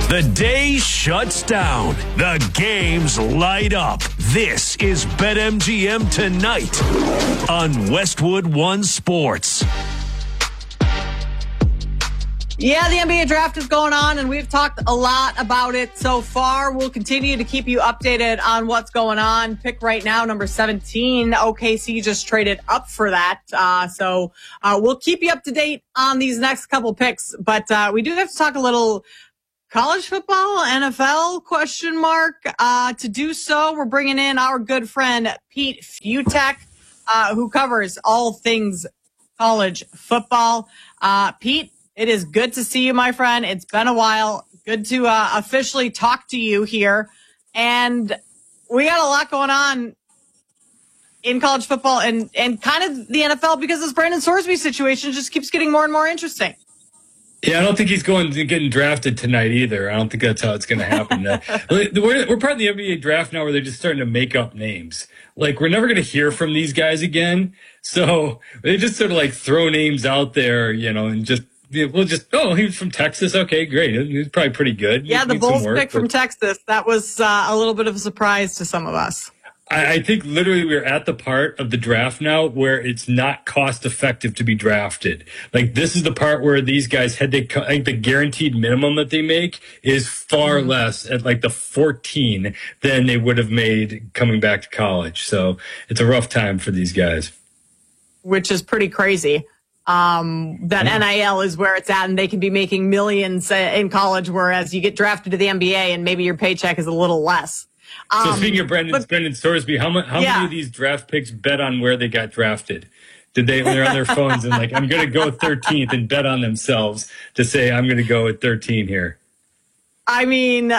The day shuts down. The games light up. This is BetMGM Tonight on Westwood One Sports. Yeah, the NBA draft is going on, and we've talked a lot about it so far. We'll continue to keep you updated on what's going on. Pick right now, number 17. OKC just traded up for that. So we'll keep you up to date on these next couple picks. But we do have to talk a little college football, NFL, question mark. To do so, we're bringing in our good friend, Pete Fiutak, who covers all things college football. Pete, it is good to see you, my friend. It's been a while. Good to officially talk to you here. And we got a lot going on in college football and kind of the NFL because this Brandon Sorsby situation just keeps getting more and more interesting. Yeah, I don't think he's getting drafted tonight either. I don't think that's how it's going to happen. We're part of the NBA draft now where they're just starting to make up names. Like, we're never going to hear from these guys again. So they just sort of like throw names out there, and just, he was from Texas. Okay, great. He was probably pretty good. Yeah, the Bulls pick from Texas. That was a little bit of a surprise to some of us. I think literally we're at the part of the draft now where it's not cost effective to be drafted. Like, this is the part where these guys I think the guaranteed minimum that they make is far less at like the 14 than they would have made coming back to college. So it's a rough time for these guys. Which is pretty crazy. That NIL is where it's at, and they can be making millions in college, whereas you get drafted to the NBA and maybe your paycheck is a little less. So speaking of Brandon Sorsby, how many of these draft picks bet on where they got drafted? They're on their phones and like, I'm going to go 13th and bet on themselves to say, I'm going to go at 13 here? I mean,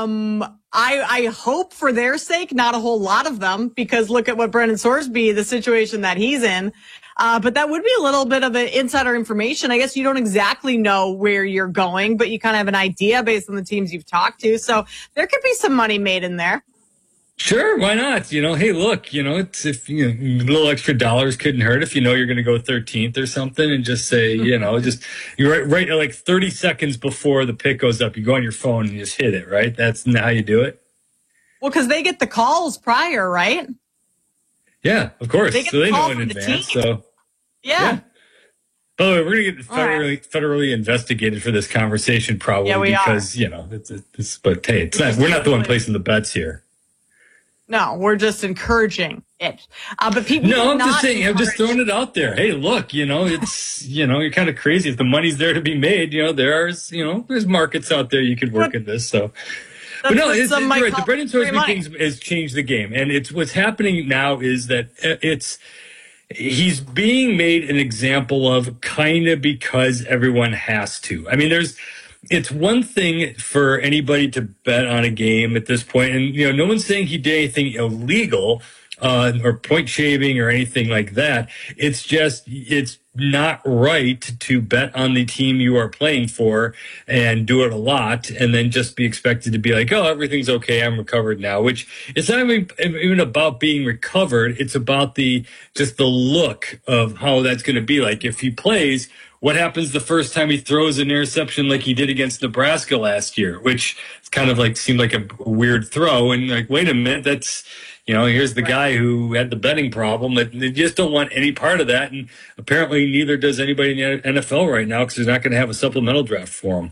I hope for their sake, not a whole lot of them, because look at what Brandon Sorsby, the situation that he's in. But that would be a little bit of an insider information. I guess you don't exactly know where you're going, but you kind of have an idea based on the teams you've talked to. So there could be some money made in there. Sure, why not? Hey, look, it's if little extra dollars couldn't hurt if you're going to go 13th or something, and just say, just you're right like 30 seconds before the pick goes up, you go on your phone and you just hit it, right? That's not how you do it. Well, because they get the calls prior, right? Yeah, of course. So they know in advance. So yeah. By the way, we're going to get federally investigated for this conversation probably because, but hey, it's not, we're not the one placing the bets here. No, we're just encouraging it. But people, I'm just saying, I'm just throwing it out there. Hey, look, it's, you're kind of crazy. If the money's there to be made, there's markets out there you could work at this. So, but no, it's right. The Brandon Sorsby thing has changed the game, and it's what's happening now is that he's being made an example of kind of because everyone has to. I mean, it's one thing for anybody to bet on a game at this point, and no one's saying he did anything illegal or point shaving or anything like that. It's just it's not right to bet on the team you are playing for and do it a lot, and then just be expected to be like, oh, everything's okay, I'm recovered now. Which it's not even about being recovered. It's about the look of how that's going to be like if he plays. What happens the first time he throws an interception like he did against Nebraska last year, which kind of like seemed like a weird throw. And like, wait a minute, that's, here's the guy who had the betting problem. That they just don't want any part of that. And apparently neither does anybody in the NFL right now because they're not going to have a supplemental draft for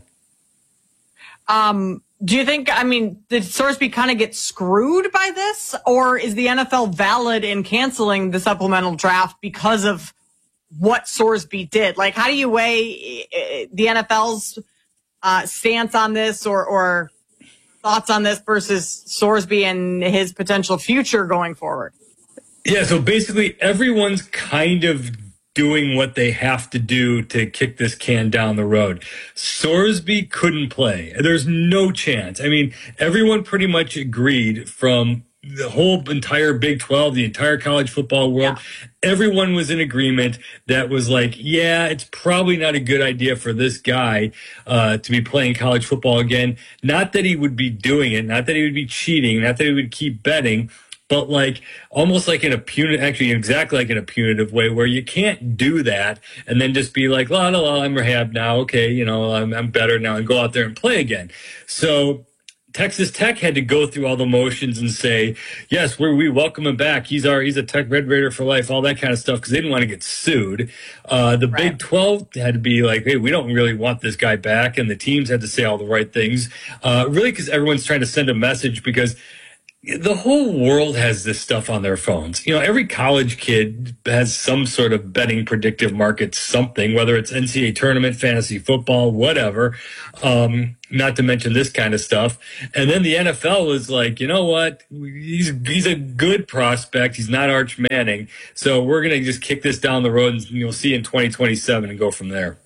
him. Do you think, did Sorsby kind of get screwed by this? Or is the NFL valid in canceling the supplemental draft because of what Sorsby did? Like, how do you weigh the NFL's stance on this or thoughts on this versus Sorsby and his potential future going forward? Yeah, so basically everyone's kind of doing what they have to do to kick this can down the road. Sorsby couldn't play. There's no chance. I mean, everyone pretty much agreed from the whole entire Big 12, the entire college football world, everyone was in agreement that was like, yeah, it's probably not a good idea for this guy to be playing college football again. Not that he would be doing it, not that he would be cheating, not that he would keep betting. but like almost like in a punitive, actually exactly like in a punitive way, where you can't do that and then just be like, la la la, I'm rehab now, okay, you know, I'm better now, and go out there and play again. So Texas Tech had to go through all the motions and say, yes, we welcome him back. He's a Tech Red Raider for life, all that kind of stuff, because they didn't want to get sued. The Big 12 had to be like, hey, we don't really want this guy back, and the teams had to say all the right things, really because everyone's trying to send a message, because the whole world has this stuff on their phones. You know, every college kid has some sort of betting predictive market something, whether it's NCAA tournament, fantasy football, whatever, not to mention this kind of stuff. And then the NFL was like, you know what? He's a good prospect. He's not Arch Manning. So we're going to just kick this down the road, and you'll see in 2027 and go from there.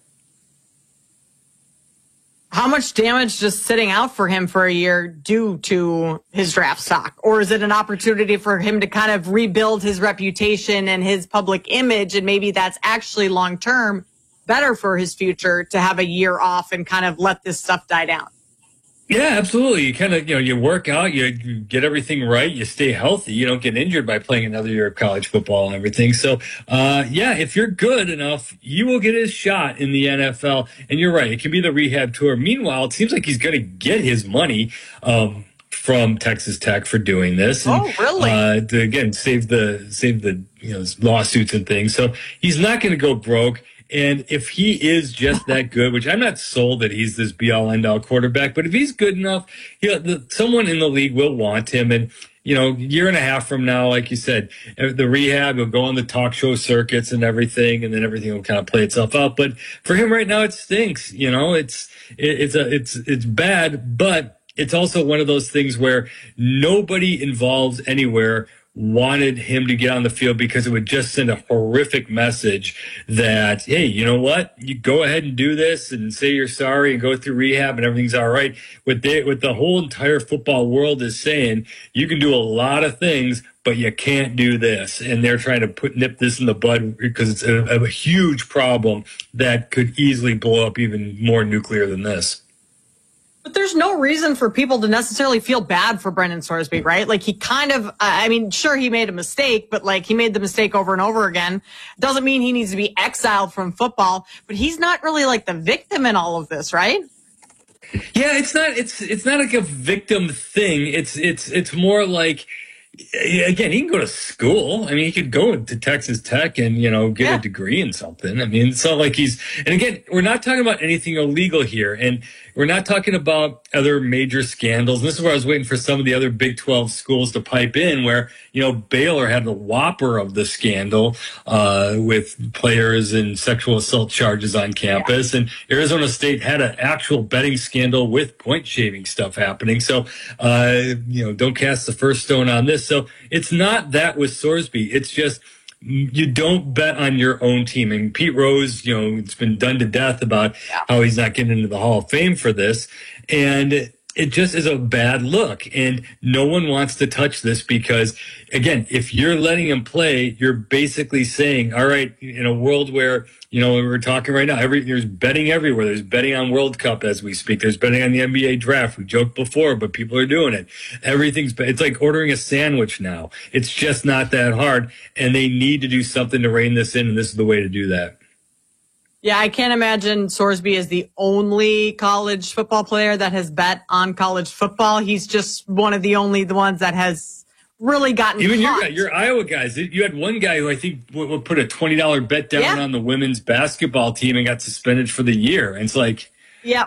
How much damage just sitting out for him for a year due to his draft stock? Or is it an opportunity for him to kind of rebuild his reputation and his public image? And maybe that's actually long-term better for his future to have a year off and kind of let this stuff die down. Yeah, absolutely. You kind of, you work out, you get everything right, you stay healthy, you don't get injured by playing another year of college football and everything. So, if you're good enough, you will get his shot in the NFL. And you're right, it can be the rehab tour. Meanwhile, it seems like he's going to get his money from Texas Tech for doing this. And, oh, really? To again save the lawsuits and things. So he's not going to go broke. And if he is just that good, which I'm not sold that he's this be-all, end-all quarterback, but if he's good enough, someone in the league will want him. And, a year and a half from now, like you said, the rehab, he'll go on the talk show circuits and everything, and then everything will kind of play itself out. But for him right now, it stinks. It's bad, but it's also one of those things where nobody involved anywhere wanted him to get on the field, because it would just send a horrific message that, hey, you know what? You go ahead and do this and say you're sorry and go through rehab and everything's all right. What the whole entire football world is saying, you can do a lot of things, but you can't do this. And they're trying to nip this in the bud, because it's a huge problem that could easily blow up even more nuclear than this. But there's no reason for people to necessarily feel bad for Brendan Sorsby, right? Like, he kind of, sure, he made a mistake, but like, he made the mistake over and over again. Doesn't mean he needs to be exiled from football, but he's not really like the victim in all of this, right? Yeah, it's not like a victim thing. It's more like, again, he can go to school. I mean, he could go to Texas Tech and, get a degree in something. I mean, it's not like and again, we're not talking about anything illegal here. And we're not talking about other major scandals. And this is where I was waiting for some of the other Big 12 schools to pipe in, where, Baylor had the whopper of the scandal, with players and sexual assault charges on campus. Yeah. And Arizona State had an actual betting scandal with point shaving stuff happening. So, don't cast the first stone on this. So it's not that with Sorsby. It's just, you don't bet on your own team. And Pete Rose, it's been done to death about how he's not getting into the Hall of Fame for this. And it just is a bad look. And no one wants to touch this, because, again, if you're letting him play, you're basically saying, all right, in a world where, we're talking right now, there's betting everywhere. There's betting on World Cup as we speak. There's betting on the NBA draft. We joked before, but people are doing it. It's like ordering a sandwich now. It's just not that hard. And they need to do something to rein this in. And this is the way to do that. Yeah, I can't imagine Sorsby is the only college football player that has bet on college football. He's just one of the ones that has really gotten even your Iowa guys. You had one guy who I think would put a $20 bet down on the women's basketball team and got suspended for the year. And it's like, yep.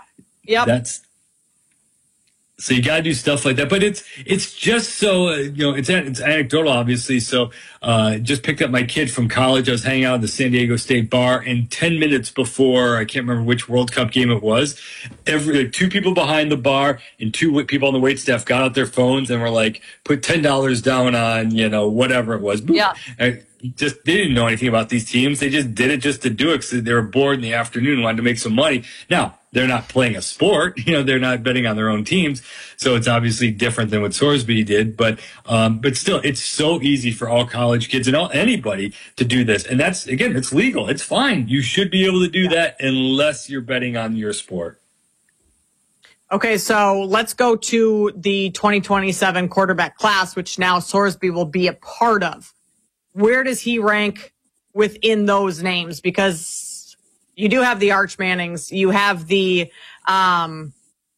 So you got to do stuff like that, but it's just so it's anecdotal, obviously. So just picked up my kid from college. I was hanging out at the San Diego State bar, and 10 minutes before, I can't remember which World Cup game it was, two people behind the bar and two people on the wait staff got out their phones and were like, put $10 down on whatever it was. Yeah. They didn't know anything about these teams. They just did it just to do it because they were bored in the afternoon and wanted to make some money. Now, they're not playing a sport. They're not betting on their own teams. So it's obviously different than what Sorsby did. But still, it's so easy for all college kids and anybody to do this. And that's, again, it's legal. It's fine. You should be able to do that unless you're betting on your sport. Okay, so let's go to the 2027 quarterback class, which now Sorsby will be a part of. Where does he rank within those names? Because you do have the Arch Mannings. You have the, Lenore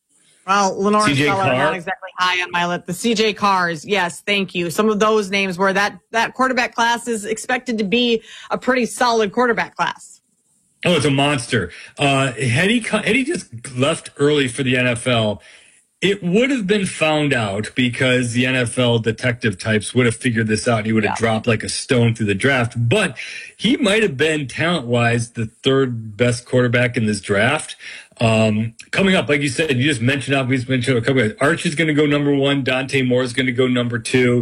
Feller, not exactly high on my list. The CJ Carrs, yes, thank you. Some of those names where that quarterback class is expected to be a pretty solid quarterback class. Oh, it's a monster. Had he just left early for the NFL, it would have been found out because the NFL detective types would have figured this out and he would have dropped like a stone through the draft. But he might have been talent-wise the third best quarterback in this draft. Coming up, like you said, you just mentioned a couple of Arch is going to go number 1. Dante Moore is going to go number 2.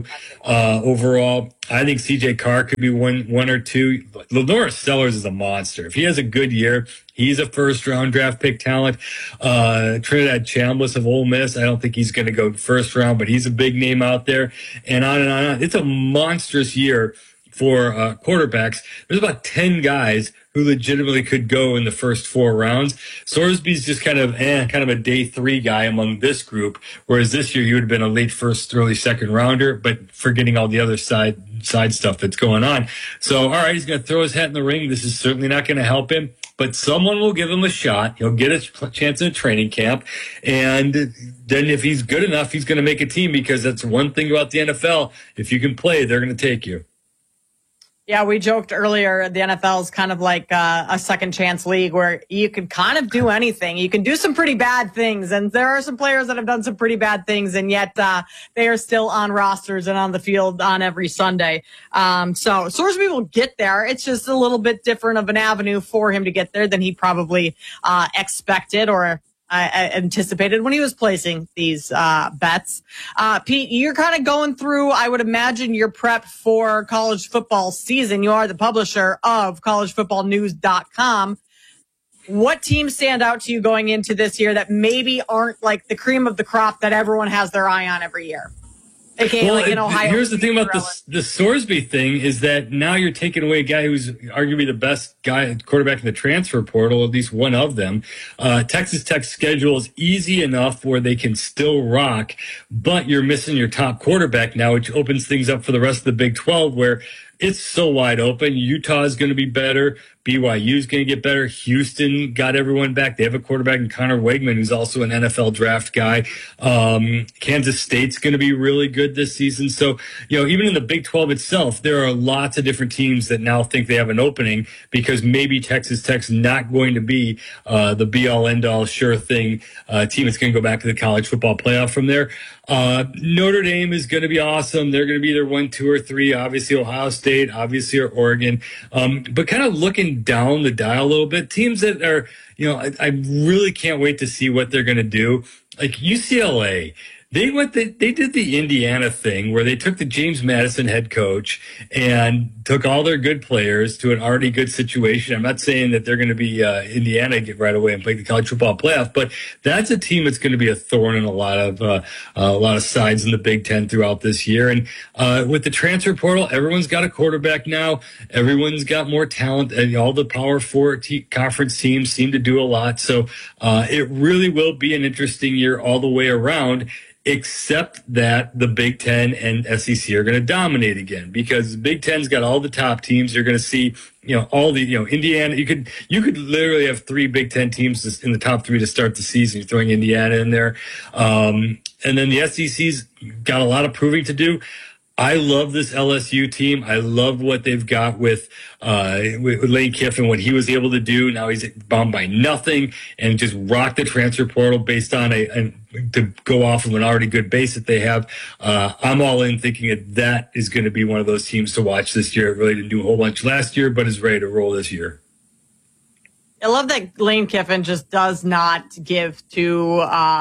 Overall, I think CJ Carr could be one or two. Lenore Sellers is a monster. If he has a good year, he's a first-round draft pick talent. Trinidad Chambliss of Ole Miss, I don't think he's going to go first round, but he's a big name out there. And on and on and on. It's a monstrous year for quarterbacks. There's about 10 guys who legitimately could go in the first 4 rounds. Sorsby's just kind of a day 3 guy among this group, whereas this year he would have been a late first, early second rounder, but forgetting all the other side stuff that's going on. So, all right, he's going to throw his hat in the ring. This is certainly not going to help him, but someone will give him a shot. He'll get a chance in a training camp, and then if he's good enough, he's going to make a team, because that's one thing about the NFL. If you can play, they're going to take you. Yeah, we joked earlier, the NFL is kind of like a second chance league where you can kind of do anything. You can do some pretty bad things, and there are some players that have done some pretty bad things, and yet they are still on rosters and on the field on every Sunday. So Sorsby will get there. It's just a little bit different of an avenue for him to get there than he probably expected or anticipated when he was placing these bets. Pete, you're kind of going through, I would imagine, your prep for college football season. You are the publisher of collegefootballnews.com. What teams stand out to you going into this year that maybe aren't like the cream of the crop that everyone has their eye on every year? AKA, well, like in Ohio. Here's the thing about the Sorsby thing is that now you're taking away a guy who's arguably the best quarterback in the transfer portal, at least one of them. Texas Tech's schedule is easy enough where they can still rock, but you're missing your top quarterback now, which opens things up for the rest of the Big 12, where it's so wide open. Utah is going to be better. BYU is going to get better. Houston got everyone back. They have a quarterback in Connor Wegman, who's also an NFL draft guy. Kansas State's going to be really good this season. So, even in the Big 12 itself, there are lots of different teams that now think they have an opening, because maybe Texas Tech's not going to be the be-all, end-all, sure thing team that's going to go back to the college football playoff from there. Notre Dame is going to be awesome. They're going to be either 1, 2, or 3. Obviously, Ohio State, obviously, or Oregon. But kind of looking down the dial a little bit, teams that are, I really can't wait to see what they're going to do. Like UCLA. They did the Indiana thing where they took the James Madison head coach and took all their good players to an already good situation. I'm not saying that they're going to be Indiana get right away and play the college football playoff, but that's a team that's going to be a thorn in a lot of sides in the Big Ten throughout this year. And with the transfer portal, everyone's got a quarterback now. Everyone's got more talent, and all the Power 4 conference teams seem to do a lot. So it really will be an interesting year all the way around, except that the Big Ten and SEC are going to dominate again, because the Big Ten's got all the top teams. You're going to see, all the, Indiana. You could literally have 3 Big Ten teams in the top 3 to start the season. You're throwing Indiana in there. And then the SEC's got a lot of proving to do. I love this LSU team. I love what they've got with Lane Kiffin, what he was able to do. Now he's bound by nothing and just rock the transfer portal based on to go off of an already good base that they have. I'm all in thinking that is going to be one of those teams to watch this year. It really didn't do a whole bunch last year, but is ready to roll this year. I love that Lane Kiffin just does not give two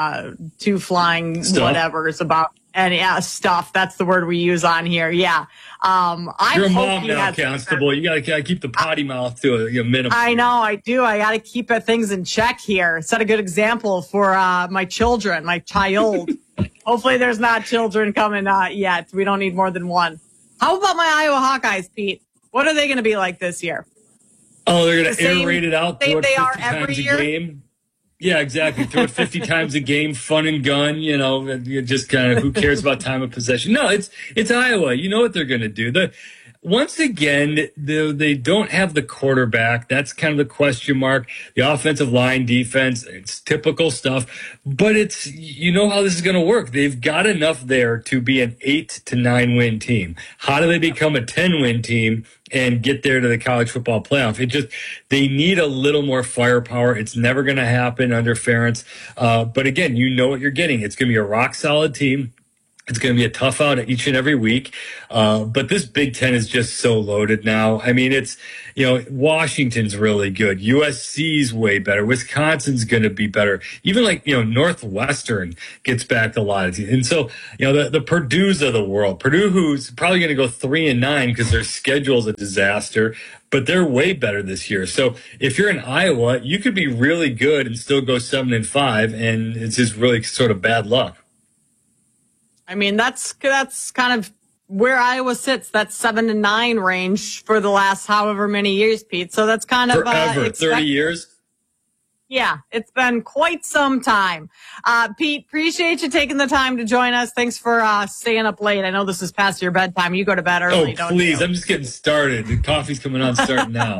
flying whatevers about any stuff. That's the word we use on here. Yeah. You're a mom now, Constable. You gotta keep the potty mouth to a minimum. I know, I do. I gotta keep things in check here. Set a good example for my children, my child. Hopefully there's not children coming yet. We don't need more than one. How about my Iowa Hawkeyes, Pete? What are they going to be like this year? Oh, they're going to aerate it out. They are every year. Game. Yeah, exactly. Throw it 50 times a game, fun and gun, just kind of who cares about time of possession. No, it's Iowa. You know what they're going to do. Once again, they don't have the quarterback. That's kind of the question mark. The offensive line, defense, it's typical stuff. But you know how this is going to work. They've got enough there to be an 8 to 9 win team. How do they become a 10-win team and get there to the college football playoff? They need a little more firepower. It's never going to happen under Ferentz. But again, you know what you're getting. It's going to be a rock-solid team. It's going to be a tough out each and every week. But this Big Ten is just so loaded now. I mean, Washington's really good. USC's way better. Wisconsin's going to be better. Even Northwestern gets back a lot of teams. And so, the Purdue's of the world. Purdue, who's probably going to go 3-9 because their schedule's a disaster, but they're way better this year. So if you're in Iowa, you could be really good and still go 7-5, and it's just really sort of bad luck. I mean, that's kind of where Iowa sits, that 7-9 range for the last however many years, Pete. So that's kind of forever, 30 years. Yeah, it's been quite some time. Pete, appreciate you taking the time to join us. Thanks for staying up late. I know this is past your bedtime. You go to bed early, don't you? Oh, please. I'm just getting started. The coffee's coming on starting now.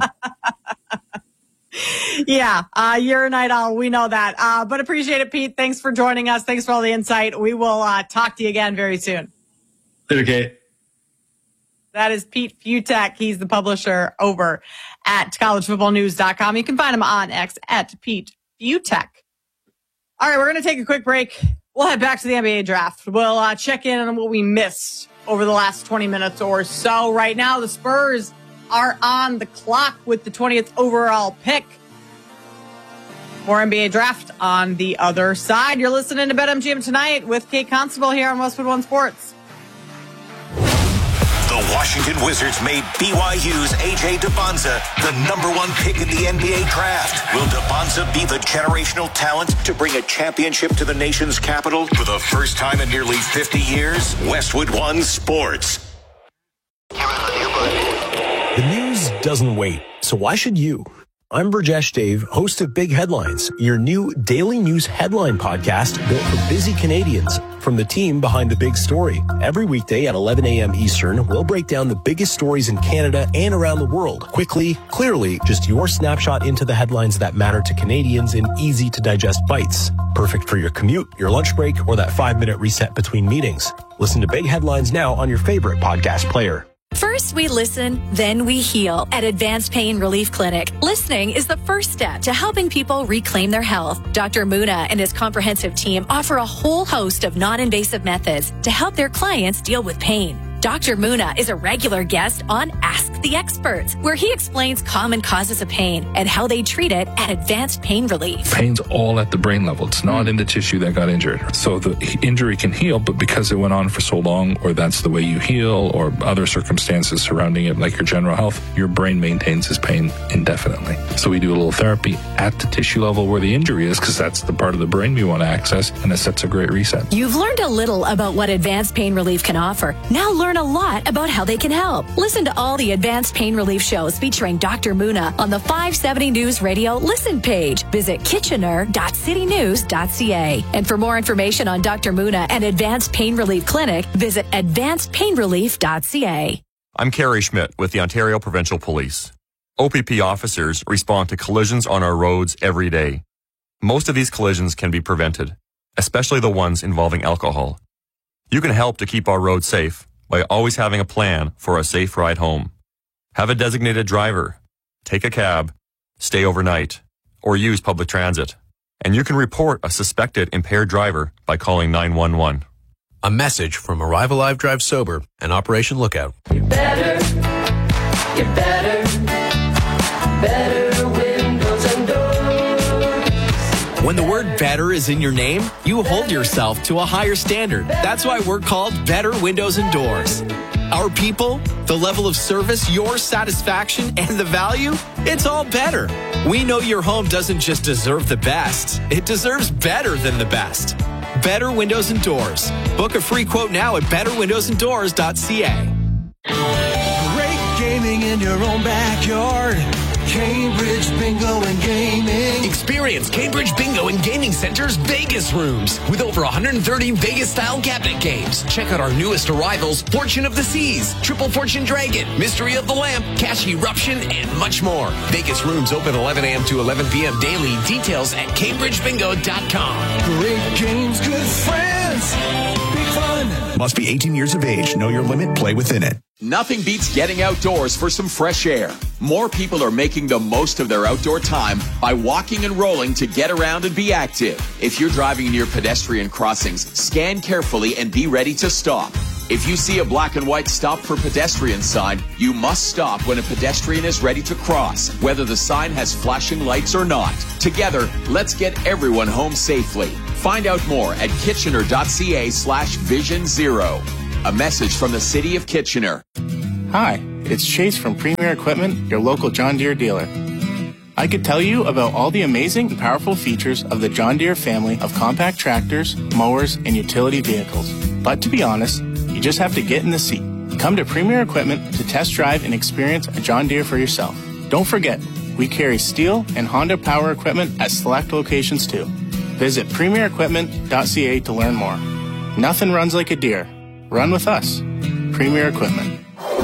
Yeah, you're a night owl. We know that. But appreciate it, Pete. Thanks for joining us. Thanks for all the insight. We will talk to you again very soon. Okay. That is Pete Fiutak. He's the publisher over at collegefootballnews.com. You can find him on X at Pete Fiutak. All right, we're going to take a quick break. We'll head back to the NBA draft. We'll check in on what we missed over the last 20 minutes or so. Right now, the Spurs are on the clock with the 20th overall pick. More NBA draft on the other side. You're listening to BetMGM Tonight with Kate Constable here on Westwood One Sports. The Washington Wizards made BYU's A.J. Dubonza the #1 pick in the NBA draft. Will Dubonza be the generational talent to bring a championship to the nation's capital for the first time in nearly 50 years? Westwood One Sports. The news doesn't wait, so why should you? I'm Burjesh Dave, host of Big Headlines, your new daily news headline podcast built for busy Canadians. From the team behind the big story. Every weekday at 11 a.m. Eastern, we'll break down the biggest stories in Canada and around the world. Quickly, clearly, just your snapshot into the headlines that matter to Canadians in easy-to-digest bites. Perfect for your commute, your lunch break, or that 5-minute reset between meetings. Listen to Big Headlines now on your favorite podcast player. First, we listen, then we heal. At Advanced Pain Relief Clinic, listening is the first step to helping people reclaim their health. Dr. Muna and his comprehensive team offer a whole host of non-invasive methods to help their clients deal with pain. Dr. Muna is a regular guest on Ask the Experts, where he explains common causes of pain and how they treat it at Advanced Pain Relief. Pain's all at the brain level. It's not in the tissue that got injured. So the injury can heal, but because it went on for so long, or that's the way you heal, or other circumstances surrounding it, like your general health, your brain maintains this pain indefinitely. So we do a little therapy at the tissue level where the injury is, because that's the part of the brain we want to access, and it sets a great reset. You've learned a little about what Advanced Pain Relief can offer. Now learn a lot about how they can help. Listen to all the Advanced Pain Relief shows featuring Dr. Muna on the 570 News Radio Listen page. Visit kitchener.citynews.ca. And for more information on Dr. Muna and Advanced Pain Relief Clinic, visit advancedpainrelief.ca. I'm Kerry Schmidt with the Ontario Provincial Police. OPP officers respond to collisions on our roads every day. Most of these collisions can be prevented, especially the ones involving alcohol. You can help to keep our roads safe by always having a plan for a safe ride home. Have a designated driver, take a cab, stay overnight, or use public transit. And you can report a suspected impaired driver by calling 911. A message from Arrive Alive Drive Sober and Operation Lookout. You're better windows and doors. When the word better is in your name, you hold yourself to a higher standard. That's why we're called Better Windows and Doors. Our people, the level of service, your satisfaction, and the value, it's all better. We know your home doesn't just deserve the best, it deserves better than the best. Better Windows and Doors. Book a free quote now at betterwindowsanddoors.ca. Great gaming in your own backyard. Cambridge Bingo and Gaming. Experience Cambridge Bingo and Gaming Center's Vegas rooms with over 130 Vegas-style cabinet games. Check out our newest arrivals, Fortune of the Seas, Triple Fortune Dragon, Mystery of the Lamp, Cash Eruption, and much more. Vegas rooms open 11 a.m. to 11 p.m. daily. Details at CambridgeBingo.com. Great games, good friends, big fun. Must be 18 years of age. Know your limit. Play within it. Nothing beats getting outdoors for some fresh air. More people are making the most of their outdoor time by walking and rolling to get around and be active. If you're driving near pedestrian crossings, scan carefully and be ready to stop. If you see a black and white stop for pedestrian sign, you must stop when a pedestrian is ready to cross, whether the sign has flashing lights or not. Together, let's get everyone home safely. Find out more at kitchener.ca/Vision Zero. A message from the City of Kitchener. Hi, it's Chase from Premier Equipment, your local John Deere dealer. I could tell you about all the amazing and powerful features of the John Deere family of compact tractors, mowers, and utility vehicles. But to be honest, you just have to get in the seat. Come to Premier Equipment to test drive and experience a John Deere for yourself. Don't forget, we carry Steel and Honda power equipment at select locations too. Visit premierequipment.ca to learn more. Nothing runs like a Deere. Run with us. Premier Equipment.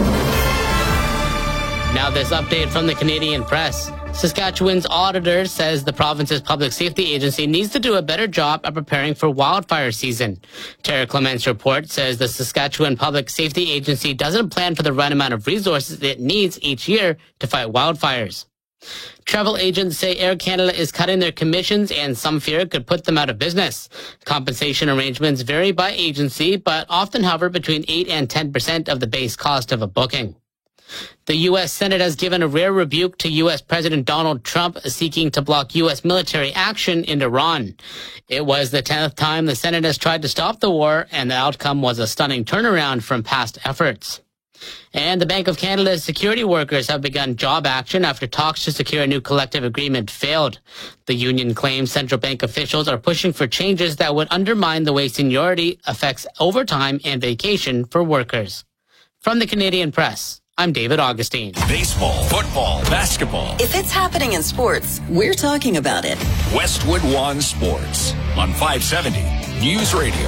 Now this update from the Canadian Press. Saskatchewan's auditor says the province's public safety agency needs to do a better job at preparing for wildfire season. Tara Clement's report says the Saskatchewan Public Safety Agency doesn't plan for the right amount of resources it needs each year to fight wildfires. Travel agents say Air Canada is cutting their commissions and some fear it could put them out of business. Compensation arrangements vary by agency, but often hover between 8 and 10% of the base cost of a booking. The U.S. Senate has given a rare rebuke to U.S. President Donald Trump seeking to block U.S. military action in Iran. It was the 10th time the Senate has tried to stop the war, and the outcome was a stunning turnaround from past efforts. And the Bank of Canada's security workers have begun job action after talks to secure a new collective agreement failed. The union claims central bank officials are pushing for changes that would undermine the way seniority affects overtime and vacation for workers. From the Canadian Press, I'm David Augustine. Baseball, football, basketball. If it's happening in sports, we're talking about it. Westwood One Sports on 570 News Radio.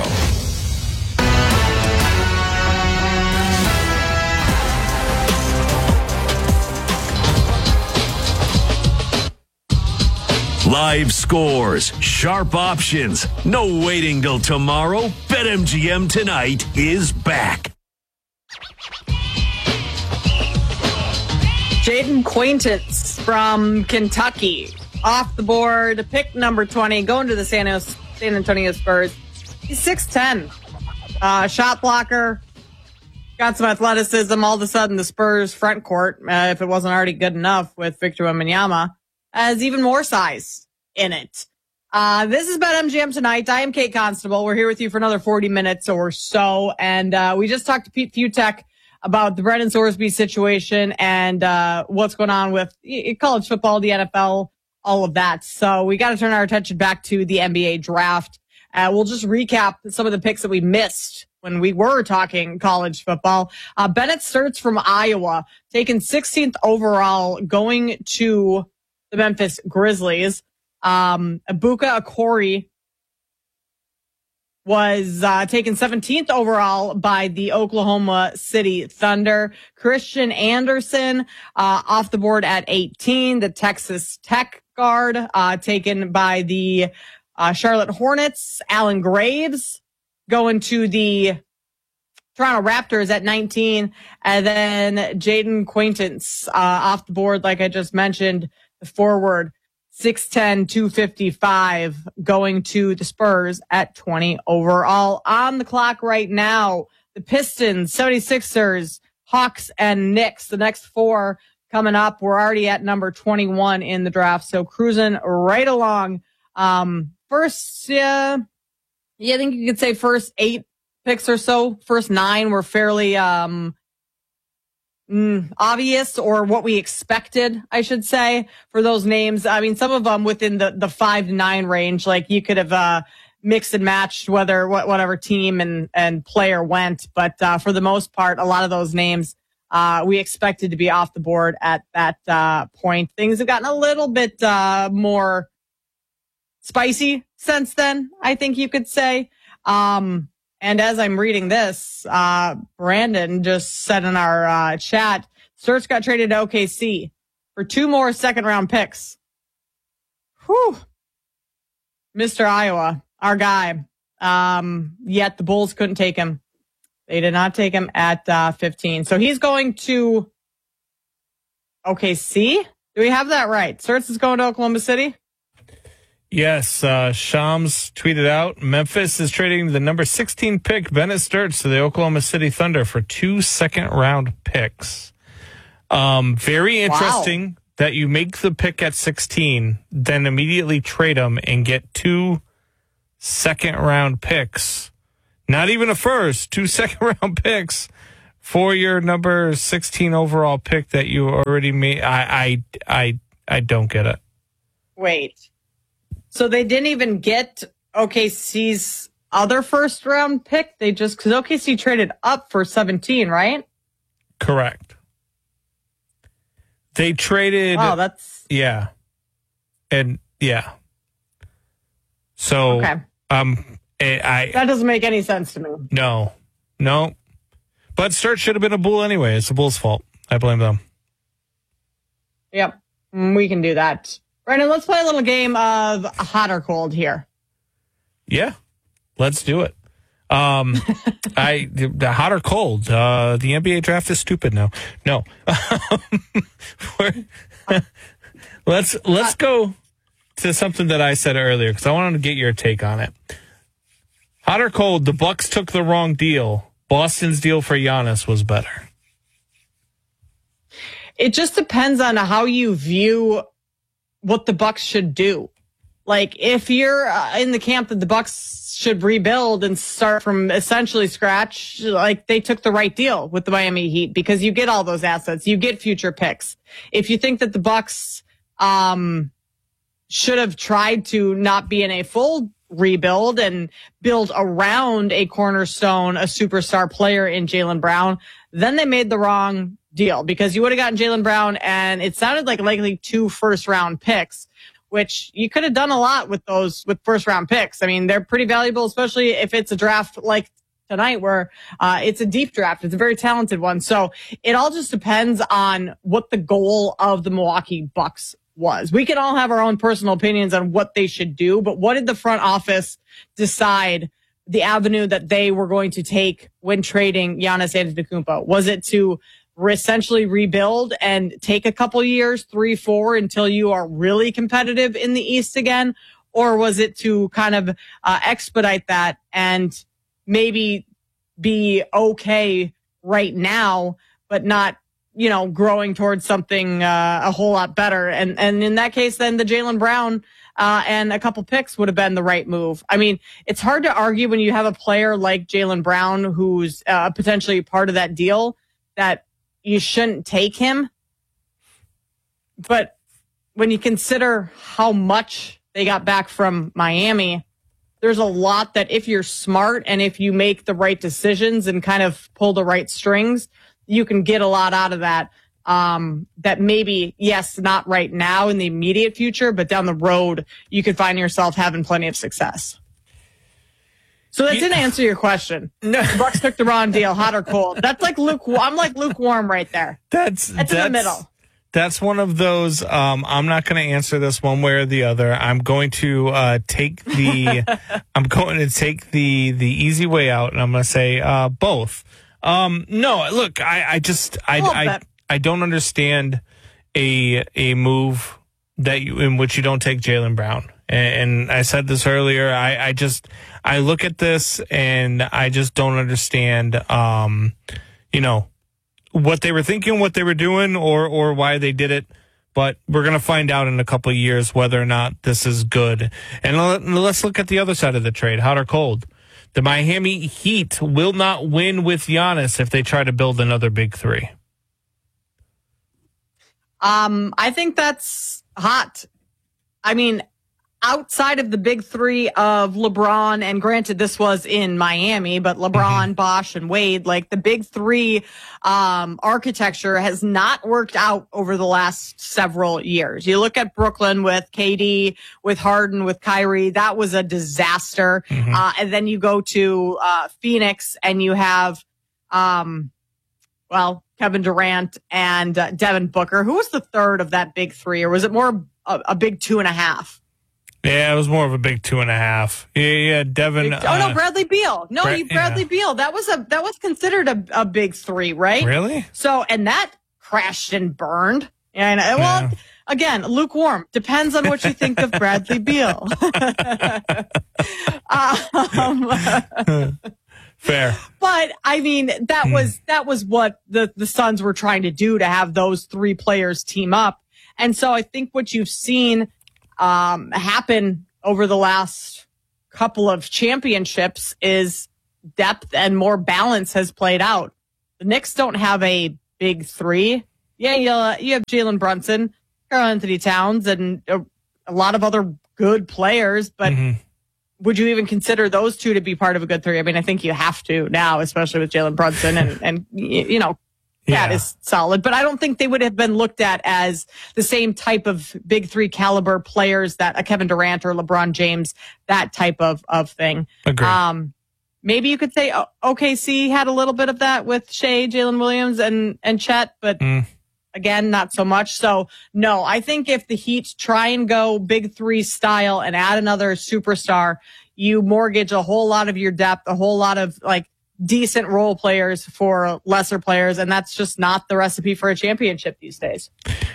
Live scores, sharp options, no waiting till tomorrow. BetMGM Tonight is back. Jaden Quaintance from Kentucky off the board, pick number 20, going to the San Antonio Spurs. He's 6'10", shot blocker, got some athleticism. All of a sudden, the Spurs front court, if it wasn't already good enough with Victor Wembanyama, has even more size in it. This is BetMGM Tonight. I am Kate Constable. We're here with you for another 40 minutes or so, and we just talked to Pete Futek about the Brendan Sorsby situation and what's going on with college football, the NFL, all of that. So we got to turn our attention back to the NBA draft. We'll just recap some of the picks that we missed when we were talking college football. Bennett Sturts from Iowa, taken 16th overall, going to the Memphis Grizzlies. Ibuka Okori was taken 17th overall by the Oklahoma City Thunder. Christian Anderson off the board at 18, the Texas Tech guard, taken by the Charlotte Hornets. Alan Graves going to the Toronto Raptors at 19, and then Jaden Quaintance off the board, like I just mentioned, the forward. 6'10", 255, going to the Spurs at 20 overall. On the clock right now, the Pistons, 76ers, Hawks, and Knicks. The next four coming up. We're already at number 21 in the draft, so cruising right along. First, I think you could say first 8 picks or so. First 9 were fairly obvious, or what we expected, I should say, for those names. I mean, some of them within the 5 to 9 range, like you could have mixed and matched whatever team and player went. But for the most part, a lot of those names we expected to be off the board at that point. Things have gotten a little bit more spicy since then, I think you could say. And as I'm reading this, Brandon just said in our chat, Sturts got traded to OKC for 2 more second-round picks. Whew. Mr. Iowa, our guy. Yet the Bulls couldn't take him. They did not take him at 15. So he's going to OKC? Do we have that right? Sturts is going to Oklahoma City? Yes, Shams tweeted out, Memphis is trading the number 16 pick, Bennett Sturts, to the Oklahoma City Thunder for 2 second-round picks. Very interesting that you make the pick at 16, then immediately trade them and get 2 second-round picks. Not even a first, 2 second-round picks for your number 16 overall pick that you already made. I don't get it. Wait. So they didn't even get OKC's other first-round pick? They just, because OKC traded up for 17, right? Correct. They traded. Oh, that's. Yeah. And, yeah. So, okay. That doesn't make any sense to me. No. But Sturts should have been a Bull anyway. It's the Bulls' fault. I blame them. Yep. We can do that. Brandon, let's play a little game of hot or cold here. Yeah, let's do it. The hot or cold. The NBA draft is stupid now. No. Let's go to something that I said earlier because I wanted to get your take on it. Hot or cold? The Bucks took the wrong deal. Boston's deal for Giannis was better. It just depends on how you view what the Bucks should do. Like, if you're in the camp that the Bucks should rebuild and start from essentially scratch, like, they took the right deal with the Miami Heat because you get all those assets, you get future picks. If you think that the Bucks should have tried to not be in a full rebuild and build around a cornerstone, a superstar player in Jaylen Brown, then they made the wrong deal because you would have gotten Jaylen Brown and it sounded like likely 2 first-round picks, which you could have done a lot with those, with first-round picks. I mean, they're pretty valuable, especially if it's a draft like tonight where it's a deep draft. It's a very talented one. So it all just depends on what the goal of the Milwaukee Bucks was. We can all have our own personal opinions on what they should do, but what did the front office decide the avenue that they were going to take when trading Giannis Antetokounmpo? Was it to essentially rebuild and take a couple years, 3-4, until you are really competitive in the East again? Or was it to kind of expedite that and maybe be okay right now, but not, growing towards something a whole lot better? And in that case, then the Jaylen Brown and a couple picks would have been the right move. I mean, it's hard to argue when you have a player like Jaylen Brown who's potentially part of that deal that you shouldn't take him. But when you consider how much they got back from Miami, there's a lot that if you're smart and if you make the right decisions and kind of pull the right strings, you can get a lot out of that. That maybe, yes, not right now in the immediate future, but down the road, you could find yourself having plenty of success. So that didn't answer your question. No. The Bucks took the wrong deal, hot or cold. That's like I'm like lukewarm right there. That's in the middle. That's one of those. I'm not going to answer this one way or the other. I'm going to take the easy way out, and I'm going to say both. No, look, I don't understand a move in which you don't take Jaylen Brown. And I said this earlier. I look at this and I just don't understand, what they were thinking, what they were doing, or why they did it. But we're going to find out in a couple of years whether or not this is good. And let's look at the other side of the trade, hot or cold. The Miami Heat will not win with Giannis if they try to build another big three. I think that's hot. I mean, outside of the big three of LeBron, and granted this was in Miami, but LeBron, Bosh, and Wade, like the big three architecture has not worked out over the last several years. You look at Brooklyn with KD, with Harden, with Kyrie, that was a disaster. And then you go to Phoenix and you have, Kevin Durant and Devin Booker. Who was the third of that big three, or was it more a big 2.5? Yeah, it was more of a big 2.5. Yeah, Devin. Bradley Beal. Bradley Beal. That was considered a big three, right? Really? So, and that crashed and burned. And again, lukewarm. Depends on what you think of Bradley Beal. Fair. But I mean, that was what the Suns were trying to do, to have those three players team up. And so I think what you've seen happen over the last couple of championships is depth and more balance has played out. The Knicks don't have a big three. Yeah, you have Jalen Brunson, Karl Anthony Towns, and a lot of other good players, but would you even consider those two to be part of a good three? I mean, I think you have to now, especially with Jalen Brunson and you know, that is solid, but I don't think they would have been looked at as the same type of big three caliber players that a Kevin Durant or LeBron James, that type of thing. Agreed. Maybe you could say OKC had a little bit of that with Shea, Jalen Williams, and Chet, but again, not so much. So no, I think if the Heat try and go big three style and add another superstar, you mortgage a whole lot of your depth, a whole lot of like decent role players for lesser players, and that's just not the recipe for a championship these days.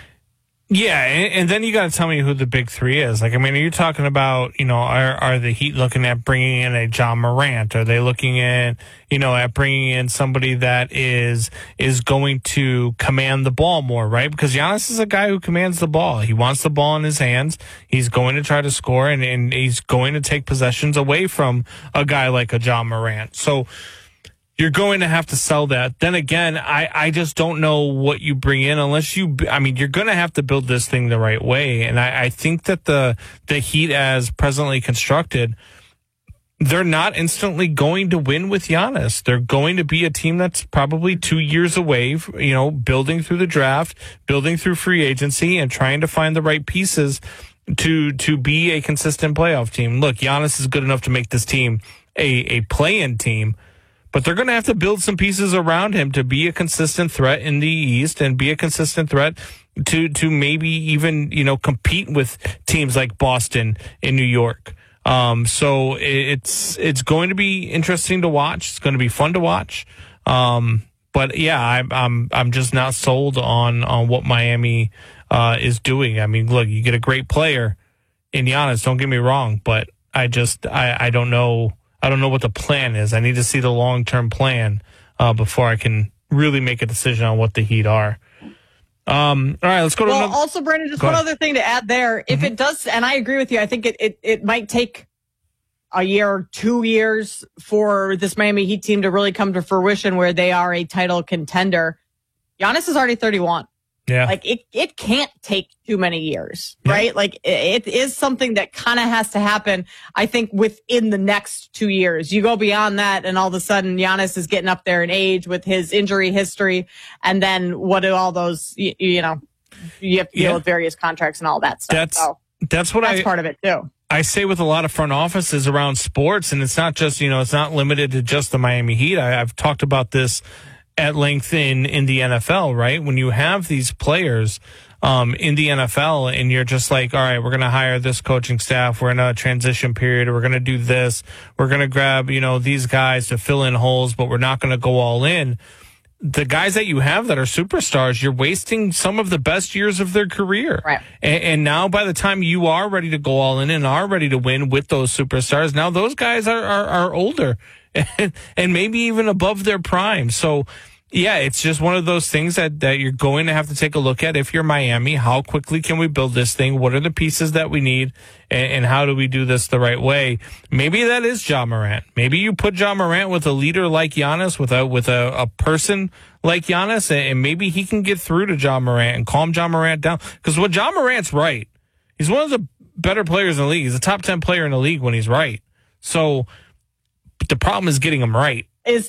Yeah, and then you got to tell me who the big three is. Like, I mean, are you talking about, you know, are the Heat looking at bringing in a John Morant? Are they looking at, you know, at bringing in somebody that is going to command the ball more, right? Because Giannis is a guy who commands the ball. He wants the ball in his hands. He's going to try to score, and he's going to take possessions away from a guy like a John Morant. So you're going to have to sell that. Then again, I just don't know what you bring in unless you're going to have to build this thing the right way. And I think that the Heat as presently constructed, they're not instantly going to win with Giannis. They're going to be a team that's probably 2 years away, you know, building through the draft, building through free agency, and trying to find the right pieces to be a consistent playoff team. Look, Giannis is good enough to make this team a play-in team, but they're going to have to build some pieces around him to be a consistent threat in the East and be a consistent threat to maybe even, you know, compete with teams like Boston and New York. So it's going to be interesting to watch. It's going to be fun to watch. But yeah, I'm just not sold on what Miami is doing. I mean, look, you get a great player in Giannis, don't get me wrong, but I don't know. I don't know what the plan is. I need to see the long-term plan before I can really make a decision on what the Heat are. All right, let's go to another. Also, Brandon, just one other thing to add there. If it does, and I agree with you, I think it might take a year or 2 years for this Miami Heat team to really come to fruition where they are a title contender. Giannis is already 31. Yeah. Like it can't take too many years, right? Like it is something that kind of has to happen, I think, within the next 2 years. You go beyond that and all of a sudden Giannis is getting up there in age with his injury history. And then what do all those, you know, you have to deal with various contracts and all that stuff. That's part of it too. I say with a lot of front offices around sports, and it's not just, you know, it's not limited to just the Miami Heat. I've talked about this at length in the NFL, right? When you have these players in the NFL and you're just like, all right, we're going to hire this coaching staff. We're in a transition period. We're going to do this. We're going to grab, you know, these guys to fill in holes, but we're not going to go all in. The guys that you have that are superstars, you're wasting some of the best years of their career. Right. And now by the time you are ready to go all in and are ready to win with those superstars, now those guys are older and maybe even above their prime. So, yeah, it's just one of those things that you're going to have to take a look at if you're Miami. How quickly can we build this thing? What are the pieces that we need? And how do we do this the right way? Maybe that is Ja Morant. Maybe you put Ja Morant with a leader like Giannis, with a person like Giannis, and maybe he can get through to Ja Morant and calm Ja Morant down. Because what Ja Morant's right. He's one of the better players in the league. He's a top 10 player in the league when he's right. So the problem is getting him right.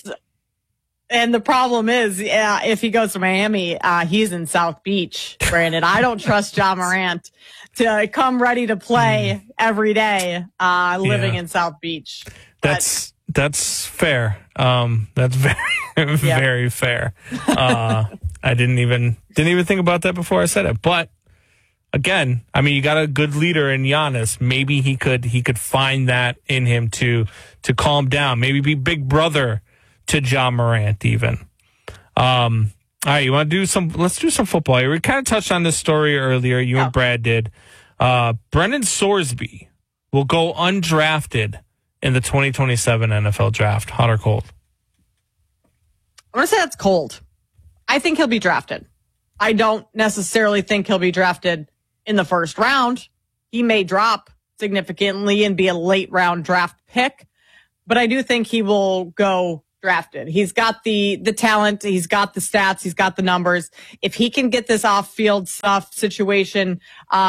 And the problem is, if he goes to Miami, he's in South Beach, Brandon. I don't trust Ja Morant to come ready to play every day, living in South Beach. That's fair. That's very, very fair. I didn't even think about that before I said it. But again, I mean, you got a good leader in Giannis. Maybe he could find that in him to calm down. Maybe be big brother to Ja Morant even. All right, you want to let's do some football here. We kind of touched on this story earlier. You and Brad did. Brendan Sorsby will go undrafted in the 2027 NFL draft. Hot or cold? I'm going to say that's cold. I think he'll be drafted. I don't necessarily think he'll be drafted in the first round. He may drop significantly and be a late round draft pick, but I do think he will go drafted. He's got the talent, he's got the stats, he's got the numbers. If he can get this off-field stuff situation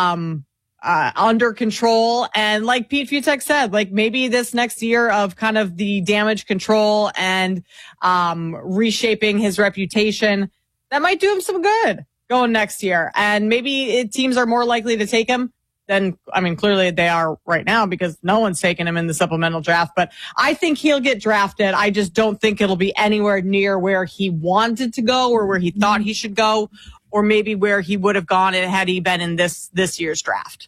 under control, and like Pete Futek said, like maybe this next year of kind of the damage control and reshaping his reputation, that might do him some good going next year. And maybe teams are more likely to take him than, I mean, clearly they are right now because no one's taking him in the supplemental draft. But I think he'll get drafted. I just don't think it'll be anywhere near where he wanted to go or where he thought he should go, or maybe where he would have gone had he been in this year's draft.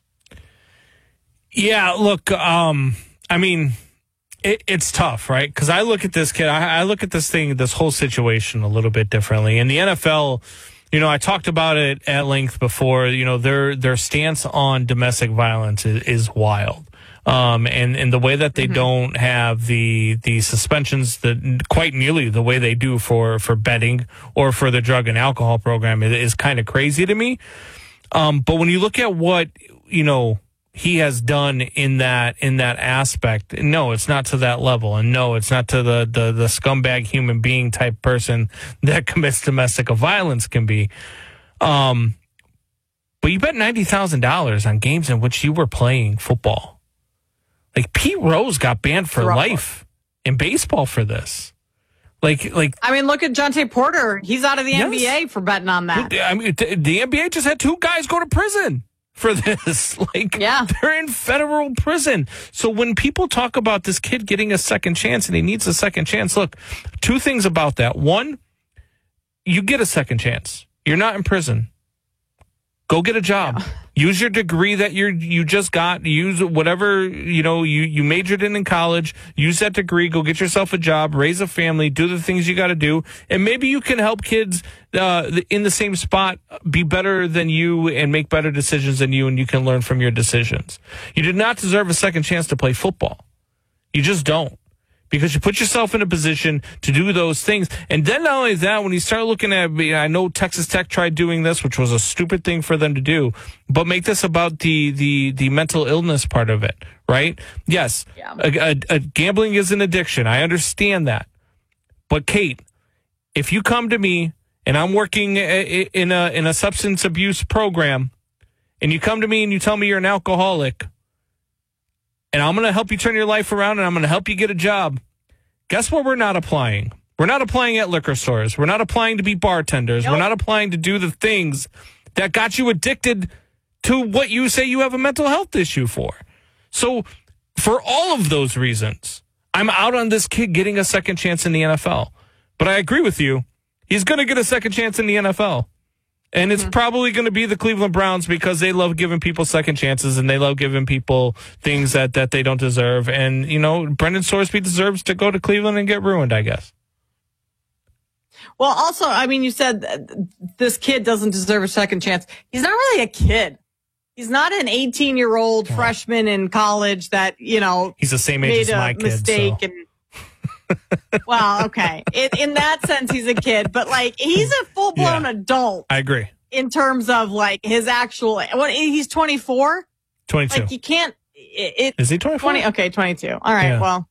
Yeah, look, I mean, it's tough, right? Because I look at this kid, I look at this whole situation a little bit differently. In the NFL, you know, I talked about it at length before. You know, their stance on domestic violence is wild. And the way that they don't have the suspensions that quite nearly the way they do for betting or for the drug and alcohol program is kind of crazy to me. But when you look at what, you know, he has done in that aspect, no, it's not to that level. And no, it's not to the scumbag human being type person that commits domestic violence can be. But you bet $90,000 on games in which you were playing football. Like Pete Rose got banned for life in baseball for this. Like I mean, look at Jonte Porter. He's out of the NBA for betting on that. I mean, the NBA just had 2 guys go to prison for this. They're in federal prison. So when people talk about this kid getting a second chance and he needs a second chance, look, 2 things about that. One, you get a second chance. You're not in prison. Go get a job. Yeah. Use your degree that you just got. Use whatever, you majored in college. Use that degree. Go get yourself a job. Raise a family. Do the things you got to do. And maybe you can help kids in the same spot be better than you and make better decisions than you, and you can learn from your decisions. You did not deserve a second chance to play football. You just don't. Because you put yourself in a position to do those things. And then not only that, when you start looking at, I know Texas Tech tried doing this, which was a stupid thing for them to do, but make this about the mental illness part of it, right? Yes, gambling is an addiction. I understand that. But Kate, if you come to me and I'm working in a substance abuse program, and you come to me and you tell me you're an alcoholic, and I'm going to help you turn your life around, and I'm going to help you get a job. Guess what we're not applying? We're not applying at liquor stores. We're not applying to be bartenders. Nope. We're not applying to do the things that got you addicted to what you say you have a mental health issue for. So for all of those reasons, I'm out on this kid getting a second chance in the NFL. But I agree with you. He's going to get a second chance in the NFL. And it's probably going to be the Cleveland Browns because they love giving people second chances and they love giving people things that they don't deserve. And, Brendan Sorsby deserves to go to Cleveland and get ruined, I guess. Well, also, I mean, you said this kid doesn't deserve a second chance. He's not really a kid. He's not an 18-year-old freshman in college that, he's the same age as my kid. Mistake so. Well, okay. In that sense, he's a kid, but he's a full-blown adult. I agree. In terms of his actual, he's 24? 22. You can't. Is he 24? 20, okay, 22. All right. Yeah. Well,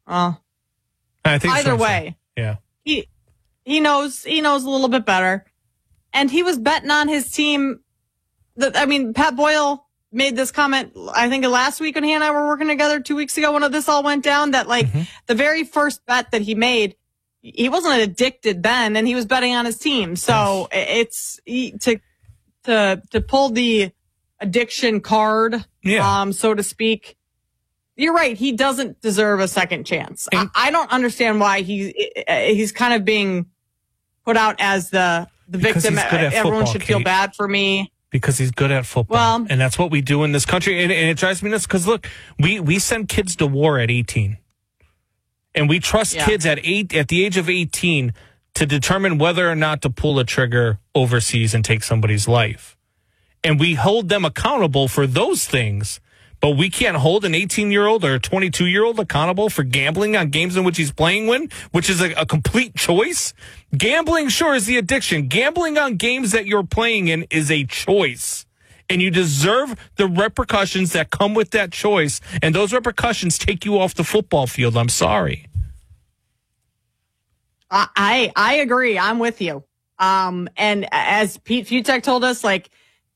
I think either way. Yeah. He knows a little bit better. And he was betting on his team. Pat Boyle made this comment, I think last week when he and I were working together 2 weeks ago when this all went down, that like the very first bet that he made, he wasn't addicted then, and he was betting on his team. So it's to pull the addiction card, so to speak. You're right. He doesn't deserve a second chance. I don't understand why he's kind of being put out as the victim. Everyone should feel bad for me. Because he's good at football. Well, and that's what we do in this country. And it drives me nuts because, look, we send kids to war at 18. And we trust kids at the age of 18 to determine whether or not to pull a trigger overseas and take somebody's life. And we hold them accountable for those things. But we can't hold an 18-year-old or a 22-year-old accountable for gambling on games in which he's playing in, which is a complete choice. Gambling, sure, is the addiction. Gambling on games that you're playing in is a choice. And you deserve the repercussions that come with that choice. And those repercussions take you off the football field. I'm sorry. I agree. I'm with you. And as Pete Futek told us, like,